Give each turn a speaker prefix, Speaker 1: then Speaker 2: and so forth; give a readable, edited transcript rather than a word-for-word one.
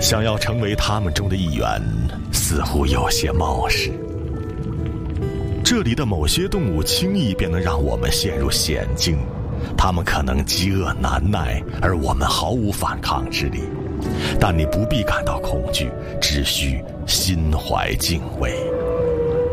Speaker 1: 想要成为他们中的一员，似乎有些冒失。这里的某些动物轻易便能让我们陷入险境，它们可能饥饿难耐，而我们毫无反抗之力。但你不必感到恐惧，只需心怀敬畏。